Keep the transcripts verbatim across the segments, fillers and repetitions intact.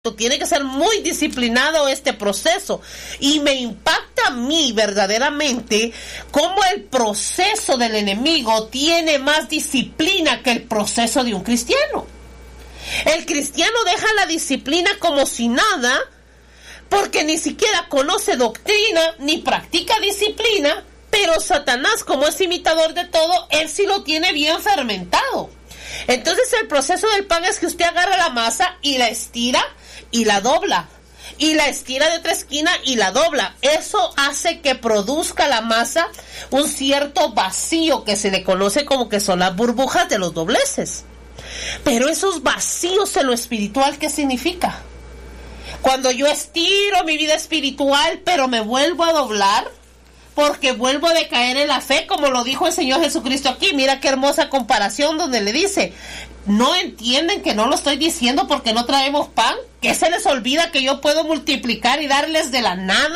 Tiene que ser muy disciplinado este proceso, y me impacta a mí verdaderamente cómo el proceso del enemigo tiene más disciplina que el proceso de un cristiano. El cristiano deja la disciplina como si nada, porque ni siquiera conoce doctrina ni practica disciplina, pero Satanás, como es imitador de todo, él sí lo tiene bien fermentado. Entonces el proceso del pan es que usted agarra la masa y la estira y la dobla, y la estira de otra esquina y la dobla. Eso hace que produzca la masa un cierto vacío que se le conoce como que son las burbujas de los dobleces. Pero esos vacíos en lo espiritual, ¿qué significa? Cuando yo estiro mi vida espiritual, pero me vuelvo a doblar, porque vuelvo a decaer en la fe, como lo dijo el Señor Jesucristo aquí. Mira qué hermosa comparación donde le dice: ¿no entienden que no lo estoy diciendo porque no traemos pan? ¿Que se les olvida que yo puedo multiplicar y darles de la nada?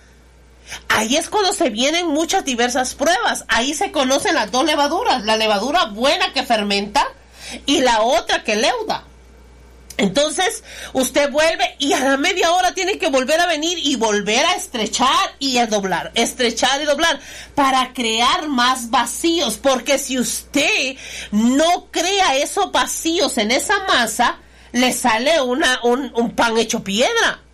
Ahí es cuando se vienen muchas diversas pruebas. Ahí se conocen las dos levaduras: la levadura buena que fermenta y la otra que leuda. Entonces usted vuelve y a la media hora tiene que volver a venir y volver a estrechar y a doblar, estrechar y doblar, para crear más vacíos, porque si usted no crea esos vacíos en esa masa, le sale una, un, un pan hecho piedra.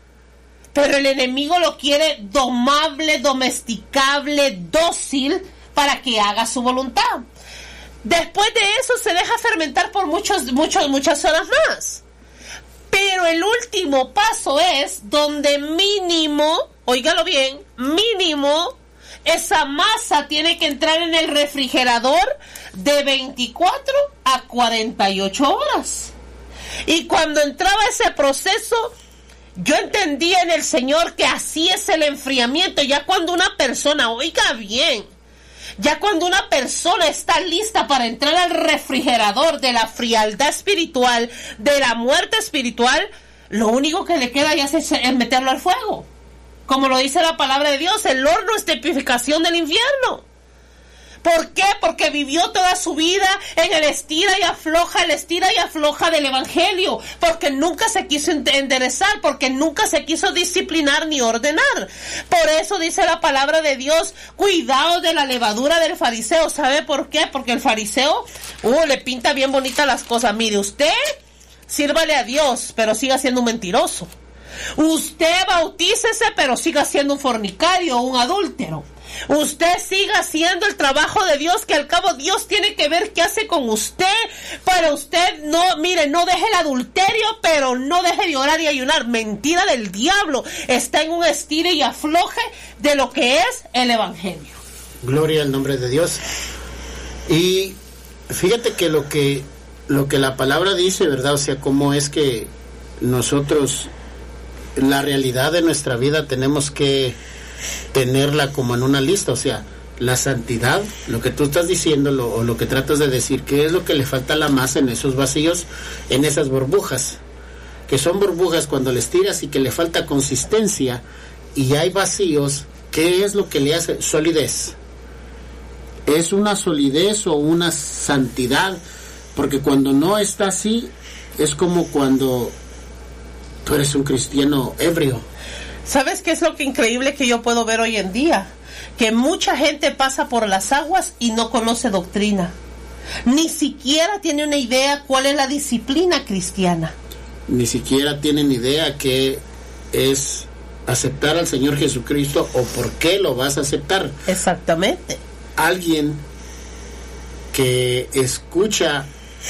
Pero el enemigo lo quiere domable, domesticable, dócil, para que haga su voluntad. Después de eso se deja fermentar por muchos, muchos, muchas horas más. Pero el último paso es donde mínimo, óigalo bien, mínimo, esa masa tiene que entrar en el refrigerador de veinticuatro a cuarenta y ocho horas. Y cuando entraba ese proceso, yo entendía en el Señor que así es el enfriamiento. Ya cuando una persona, oiga bien, ya cuando una persona está lista para entrar al refrigerador de la frialdad espiritual, de la muerte espiritual, lo único que le queda ya es, es meterlo al fuego. Como lo dice la palabra de Dios, el horno es tipificación del infierno. ¿Por qué? Porque vivió toda su vida en el estira y afloja, el estira y afloja del evangelio, porque nunca se quiso enderezar, porque nunca se quiso disciplinar ni ordenar. Por eso dice la palabra de Dios: cuidado de la levadura del fariseo. ¿Sabe por qué? Porque el fariseo uh, le pinta bien bonitas las cosas. Mire, usted sírvale a Dios, pero siga siendo un mentiroso. Usted bautícese, pero siga siendo un fornicario o un adúltero. Usted siga haciendo el trabajo de Dios, que al cabo Dios tiene que ver qué hace con usted. Pero usted no, mire, no deje el adulterio, pero no deje de orar y ayunar. Mentira del diablo. Está en un estire y afloje de lo que es el evangelio. Gloria al nombre de Dios. Y fíjate que lo que lo que la palabra dice, ¿verdad? O sea, cómo es que nosotros, la realidad de nuestra vida, tenemos que tenerla como en una lista. O sea, la santidad, lo que tú estás diciendo, lo, o lo que tratas de decir, ¿qué es lo que le falta a la masa en esos vacíos, en esas burbujas? Que son burbujas cuando les tiras y que le falta consistencia, y hay vacíos. ¿Qué es lo que le hace? Solidez. Es una solidez o una santidad, porque cuando no está así, es como cuando tú eres un cristiano ebrio. ¿Sabes qué es lo que increíble que yo puedo ver hoy en día? Que mucha gente pasa por las aguas y no conoce doctrina. Ni siquiera tiene una idea cuál es la disciplina cristiana. Ni siquiera tienen idea qué es aceptar al Señor Jesucristo o por qué lo vas a aceptar. Exactamente. Alguien que escucha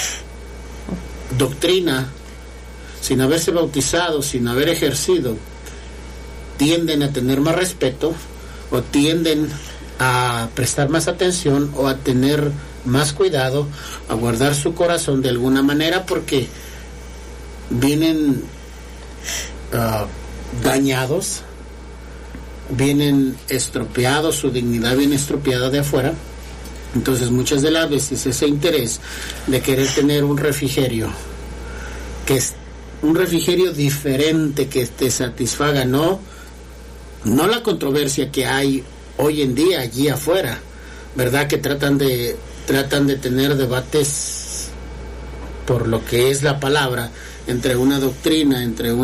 doctrina sin haberse bautizado, sin haber ejercido, tienden a tener más respeto, o tienden a prestar más atención, o a tener más cuidado, a guardar su corazón de alguna manera, porque vienen uh, dañados, vienen estropeados, su dignidad viene estropeada de afuera. Entonces muchas de las veces ese interés de querer tener un refrigerio, que es un refrigerio diferente, que te satisfaga, no no la controversia que hay hoy en día allí afuera, ¿verdad? Que tratan de tratan de tener debates por lo que es la palabra, entre una doctrina, entre una